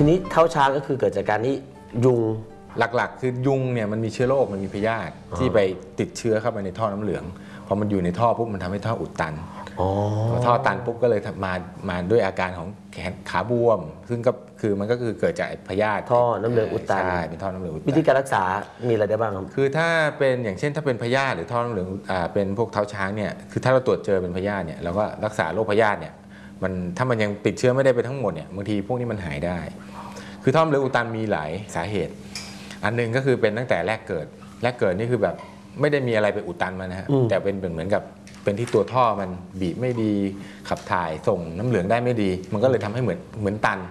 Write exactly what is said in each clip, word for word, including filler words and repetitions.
ทีนี้เท้าช้างก็คือเกิดจากการที่ยุงหลักๆคือยุงเนี่ยมันมีเชื้อโรคมันมีพยาธิที่ไปติดเชื้อเข้าไปในท่อน้ำเหลืองพอมันอยู่ในท่อปุ๊บมันทำให้ท่ออุดตันพอท่อตันปุ๊บก็เลยมามาด้วยอาการของแขนขาบวมซึ่งก็คือมันก็คือเกิดจากพยาธิท่อน้ำเหลืองอุดตันใช่เป็นท่อน้ำเหลืองอุดตันวิธีการรักษามีอะไรได้บ้างครับคือถ้าเป็นอย่างเช่นถ้าเป็นพยาธิหรือท่อน้ำเหลืองอ่าเป็นพวกเท้าช้างเนี่ยคือถ้าเราตรวจเจอเป็นพยาธิเนี่ยเราก็รักษาโรคพยาธิเนี่ยมันถ้ามันยังติดเชื้อไม่ได้ไปทั้งหมดเนี่ยบางทีพวกนี้มันหายได้คือท่อน้ำเหลืองอุดตันมีหลายสาเหตุอันนึงก็คือเป็นตั้งแต่แรกเกิดแรกเกิดนี่คือแบบไม่ได้มีอะไรไปอุดตันมานะฮะแต่เป็นเหมือนกับเป็นที่ตัวท่อมันบีบไม่ดีขับถ่ายส่งน้ำเหลืองได้ไม่ดีมันก็เลยทำให้เหมือนเหมือนตัน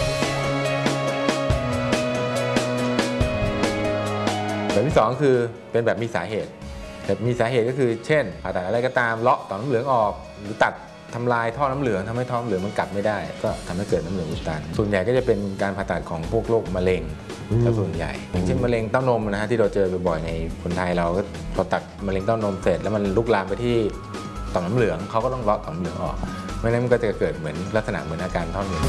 แบบที่สองคือเป็นแบบมีสาเหตุแบบมีสาเหตุก็คือเช่นผ่าตัดอะไรก็ตามเลาะต่อมน้ำเหลืองออกหรือตัดทำลายท่อน้ำเหลืองทำให้ท่อน้ำเหลืองมันกลับไม่ได้ก็ทำให้เกิดน้ำเหลืองอุดตันส่วนใหญ่ก็จะเป็นการผ่าตัดของพวกโรคมะเร็งส่วนใหญ่อย่างเช่นมะเร็งเต้านมนะฮะที่เราเจอบ่อยๆในคนไทยเราก็พอตัดมะเร็งเต้านมเสร็จแล้วมันลุกลามไปที่ต่อมน้ำเหลืองเขาก็ต้องเลาะต่อมน้ำเหลืองออกไม่งั้นมันก็จะเกิดเหมือนลักษณะเหมือนอาการท่อน้ำเหลือง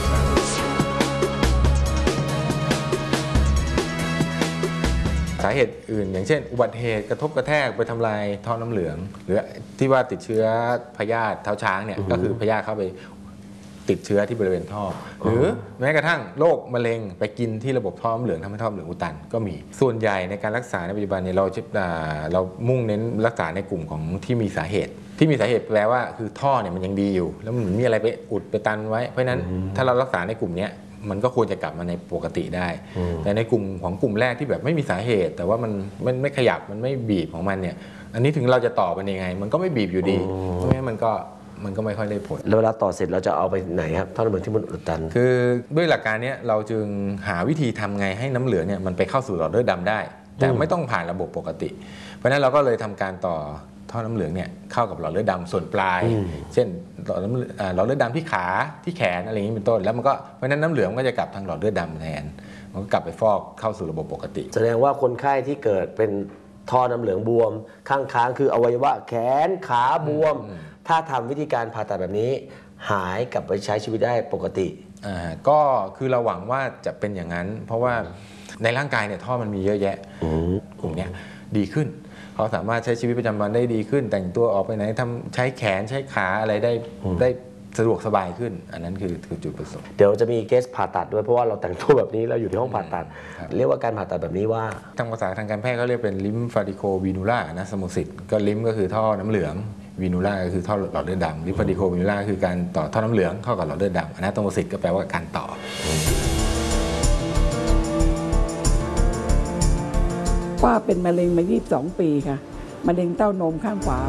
สาเหตุอื่นอย่างเช่นอุบัติเหตุกระทบกระแทกไปทำลายท่อน้ำเหลืองหรือที่ว่าติดเชื้อพยาธิเท้าช้างเนี่ยก็คือพยาธิเข้าไปติดเชื้อที่บริเวณท่อหรือแม้กระทั่งโรคมะเร็งไปกินที่ระบบท่อน้ำเหลืองทำให้ท่อน้ำเหลืองอุดตันก็มีส่วนใหญ่ในการรักษาในปัจจุบันเนี่ยเราเรามุ่งเน้นรักษาในกลุ่มของที่มีสาเหตุที่มีสาเหตุแปลว่าคือท่อเนี่ยมันยังดีอยู่แล้วมันมีอะไรไปอุดไปตันไว้เพราะฉะนั้นถ้าเรารักษาในกลุ่มนี้มันก็ควรจะกลับมาในปกติได้แต่ในกลุ่มของกลุ่มแรกที่แบบไม่มีสาเหตุแต่ว่ามันมันไม่ขยับมันไม่บีบของมันเนี่ยอันนี้ถึงเราจะต่อมันยังไงมันก็ไม่บีบอยู่ดีเพราะงั้นมันก็มันก็ไม่ค่อยได้ผลแล้วเวลาต่อเสร็จเราจะเอาไปไหนครับท่อน้ำเหลืองที่มันอุดตันคือด้วยหลักการนี้เราจึงหาวิธีทำไงให้น้ำเหลืองเนี่ยมันไปเข้าสู่หลอดเลือดดำได้แต่ไม่ต้องผ่านระบบปกติเพราะฉะนั้นเราก็เลยทำการต่อท่อน้ำเหลืองเนี่ยเข้ากับหลอดเลือดดำส่วนปลายเช่นหลอดหลอดเลือดดำที่ขาที่แขนอะไรอย่างนี้เป็นต้นแล้วมันก็เพราะฉะนั้นน้ำเหลืองก็จะกลับทางหลอดเลือดดำแทนมันก็กลับไปฟอกเข้าสู่ระบบปกติแสดงว่าคนไข้ที่เกิดเป็นท่อน้ำเหลืองบวมข้างค้างคืออวัยวะแขนขาบวมถ้าทำวิธีการผ่าตัดแบบนี้หายกลับไปใช้ชีวิตได้ปกติอ่าก็คือเราหวังว่าจะเป็นอย่างนั้นเพราะว่าในร่างกายเนี่ยท่อมันมีเยอะแยะกลุ่มนี้ดีขึ้นเขาสามารถใช้ชีวิตประจำวันได้ดีขึ้นแต่งตัวออกไปไหนทำใช้แขนใช้ขาอะไรได้ได้สะดวกสบายขึ้นอันนั้นคือคือจุดประสงค์เดี๋ยวจะมีเคสผ่าตัดด้วยเพราะว่าเราแต่งตัวแบบนี้เราอยู่ที่ห้องผ่าตัดเรียกว่าการผ่าตัดแบบนี้ว่าทางภาษาทางการแพทย์เขาเรียกเป็นลิมฟาติโควีนูล่านะสมุสิตก็ลิมก็คือท่อน้ำเหลืองวีนูล่าก็คือท่อหลอดเลือดดำลิมฟาติโควีนูล่าคือการต่อท่อน้ำเหลืองเข้ากับหลอดเลือดดำอนาโตโมสิตก็แปลว่าการต่อป้าเป็นมะเร็งมายี่สิบสองปีค่ะมะเร็งเต้านมข้างขวา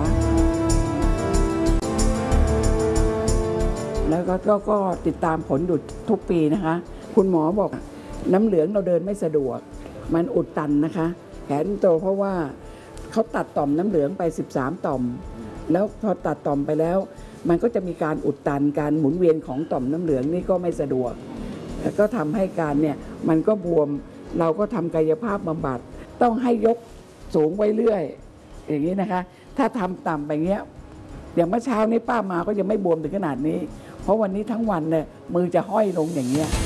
แล้วก็ ก็ติดตามผลดุดทุกปีนะคะคุณหมอบอกน้ำเหลืองเราเดินไม่สะดวกมันอุดตันนะคะแขนโตเพราะว่าเขาตัดต่อมน้ำเหลืองไปสิบสามต่อมแล้วพอตัดต่อมไปแล้วมันก็จะมีการอุดตันการหมุนเวียนของต่อมน้ำเหลืองนี่ก็ไม่สะดวกแล้วก็ทำให้การเนี่ยมันก็บวมเราก็ทำกายภาพบำบัดต้องให้ยกสูงไว้เรื่อยอย่างนี้นะคะถ้าทำต่ำไปเงี้ยอย่างเมื่อเช้านี้ป้ามาก็ยังไม่บวมถึงขนาดนี้เพราะวันนี้ทั้งวันเนี่ยมือจะห้อยลงอย่างเงี้ย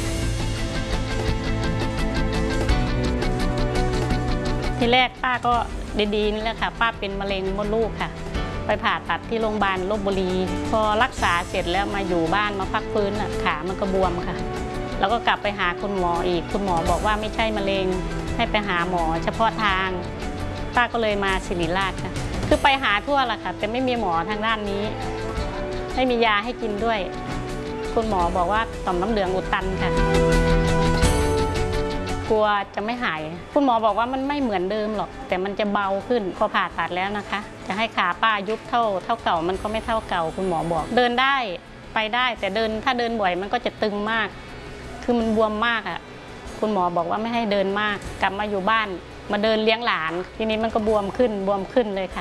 ทีแรกป้าก็ดีๆนี่แหละค่ะป้าเป็นมะเร็งมดลูกค่ะไปผ่าตัดที่โรงพยาบาลลพบุรีพอรักษาเสร็จแล้วมาอยู่บ้านมาพักฟื้นขามันก็บวมค่ะแล้วก็กลับไปหาคุณหมออีกคุณหมอบอกว่าไม่ใช่มะเร็งให้ไปหาหมอเฉพาะทางป้าก็เลยมาศิริราชค่ะคือไปหาทั่วแหละค่ะแต่ไม่มีหมอทางด้านนี้ไม่มียาให้กินด้วยคุณหมอบอกว่าต่อมน้ำเหลืองอุดตันค่ะกลัวจะไม่หายคุณหมอบอกว่ามันไม่เหมือนเดิมหรอกแต่มันจะเบาขึ้นพอผ่าตัดแล้วนะคะจะให้ขาป้ายุบเท่าเท่าเก่ามันก็ไม่เท่าเก่าคุณหมอบอกเดินได้ไปได้แต่เดินถ้าเดินบ่อยมันก็จะตึงมากคือมันบวมมากอ่ะคุณหมอบอกว่าไม่ให้เดินมากกลับมาอยู่บ้านมาเดินเลี้ยงหลานทีนี้มันก็บวมขึ้นบวมขึ้นเลยค่ะ